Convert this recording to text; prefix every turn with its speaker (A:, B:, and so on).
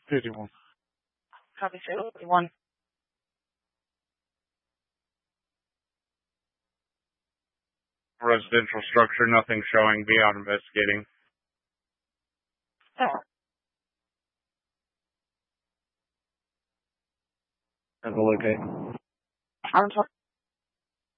A: 51.
B: Copy, 51.
A: Residential structure, nothing showing. Beyond investigating.
C: And we'll locate.
B: I'm sorry.